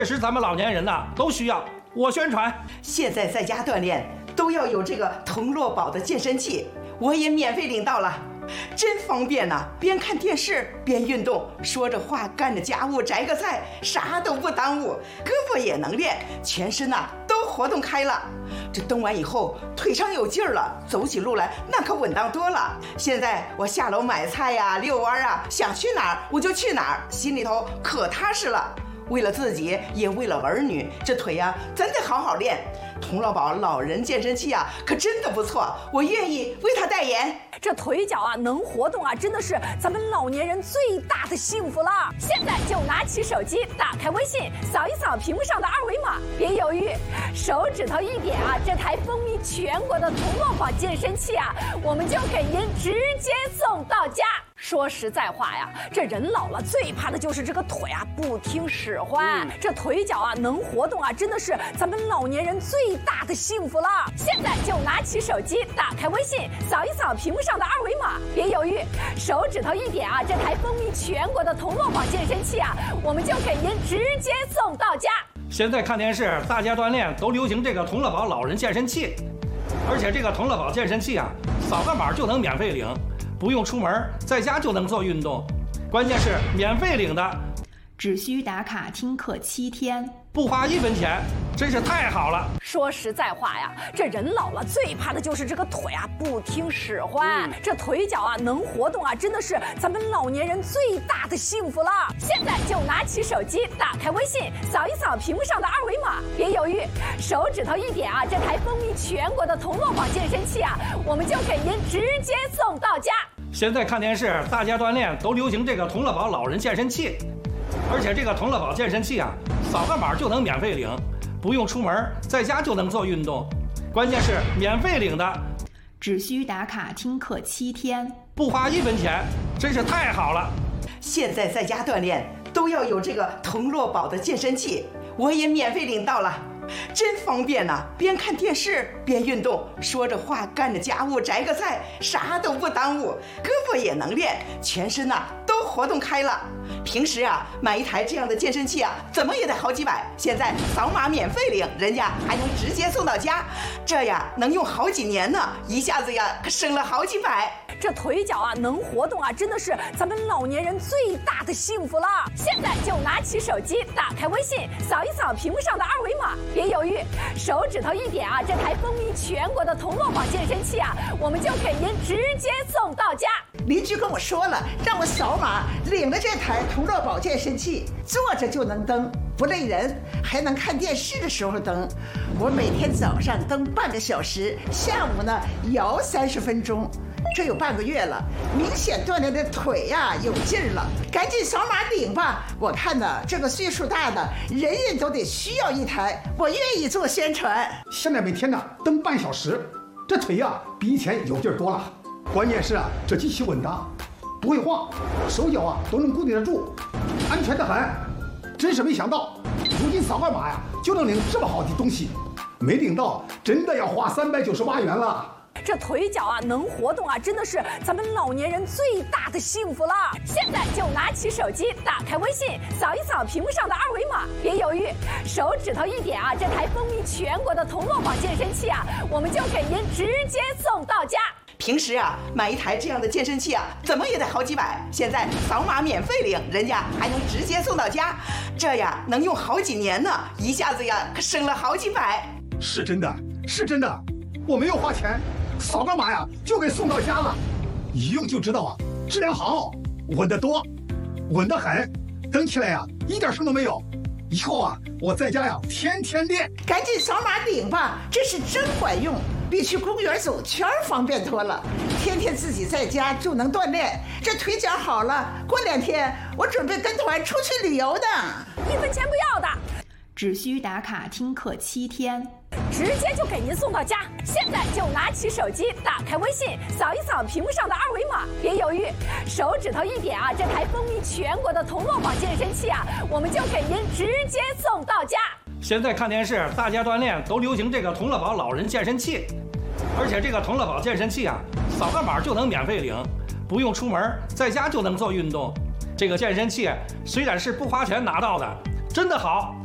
确实咱们老年人呐都需要。我宣传， 现在在家锻炼都要有这个童乐宝的健身器，我也免费领到了，真方便呐！边看电视边运动，说着话干着家务摘个菜，啥都不耽误，胳膊也能练，全身呐都活动开了。这动完以后腿上有劲儿了，走起路来那可稳当多了。现在我下楼买菜呀、遛弯啊，想去哪儿我就去哪儿，心里头可踏实了。为了自己，也为了儿女，这腿呀真得好好练。童乐宝老人健身器啊，可真的不错，我愿意为他代言。 这腿脚啊能活动啊，真的是咱们老年人最大的幸福了。现在就拿起手机，打开微信，扫一扫屏幕上的二维码，别犹豫，手指头一点啊，这台风靡全国的童乐宝健身器啊，我们就给您直接送到家。说实在话呀，这人老了最怕的就是这个腿啊不听使唤。这腿脚啊能活动啊，真的是咱们老年人最大的幸福了。现在就拿起手机，打开微信，扫一扫屏幕上的二维码，别犹豫，手指头一点啊，这台风靡全国的童乐宝健身器啊，我们就给您直接送到家。 现在看电视，大家锻炼都流行这个童乐宝老人健身器，而且这个童乐宝健身器啊，扫个码就能免费领。不用出门，在家就能做运动，关键是免费领的， 只需打卡听课7天， 不花1分钱，真是太好了。 说实在话呀，这人老了最怕的就是这个腿啊不听使唤。这腿脚啊能活动啊，真的是咱们老年人最大的幸福了。现在就拿起手机，打开微信，扫一扫屏幕上的二维码，别犹豫，手指头一点啊，这台风靡全国的童乐宝健身器啊，我们就给您直接送到家。 现在看电视，大家锻炼都流行这个童乐宝老人健身器，而且这个童乐宝健身器啊，扫个码就能免费领，不用出门，在家就能做运动，关键是免费领的， 只需打卡听课7天， 不花1分钱，真是太好了。 现在在家锻炼都要有这个童乐宝的健身器，我也免费领到了，真方便呐！边看电视边运动，说着话干着家务摘个菜，啥都不耽误，胳膊也能练，全身呐都活动开了。平时啊买一台这样的健身器啊，怎么也得好几百，现在扫码免费领，人家还能直接送到家，这呀能用好几年呢，一下子呀可省了好几百。 这腿脚啊能活动啊，真的是咱们老年人最大的幸福了。现在就拿起手机，打开微信，扫一扫屏幕上的二维码，别犹豫，手指头一点啊，这台风靡全国的童乐宝健身器啊，我们就给您直接送到家。 邻居跟我说了，让我扫码领了这台童乐宝健身器，坐着就能蹬，不累人，还能看电视的时候蹬。我每天早上蹬半个小时，下午呢摇30分钟。这有半个月了，明显锻炼的腿呀有劲儿了，赶紧扫码领吧！我看呢，这个岁数大的人人都得需要一台，我愿意做宣传。 现在每天呢蹬半小时，这腿呀比以前有劲儿多了。关键是啊，这机器稳当，不会晃，手脚啊都能固定得住，安全得很。真是没想到，如今扫个码呀就能领这么好的东西，没领到真的要花398元了。 这腿脚啊能活动啊，真的是咱们老年人最大的幸福了。现在就拿起手机，打开微信，扫一扫屏幕上的二维码，别犹豫，手指头一点啊，这台风靡全国的童乐宝健身器啊，我们就给您直接送到家。 平时啊买一台这样的健身器啊，怎么也得好几百，现在扫码免费领，人家还能直接送到家，这呀能用好几年呢，一下子呀可省了好几百。 是真的，是真的，我没有花钱，扫个码呀就给送到家了，一用就知道啊，质量好，稳得多，稳得很，蹬起来呀一点声都没有。以后啊我在家呀天天练。 赶紧扫码领吧，这是真管用，比去公园走圈方便多了。天天自己在家就能锻炼，这腿脚好了，过2天我准备跟团出去旅游呢。 1分钱不要的， 只需打卡听课7天， 直接就给您送到家。现在就拿起手机，打开微信，扫一扫屏幕上的二维码，别犹豫，手指头一点啊，这台风靡全国的童乐宝健身器啊，我们就给您直接送到家。 现在看电视，大家锻炼都流行这个童乐宝老人健身器，而且这个童乐宝健身器啊，扫个码就能免费领，不用出门，在家就能做运动。这个健身器虽然是不花钱拿到的，真的好。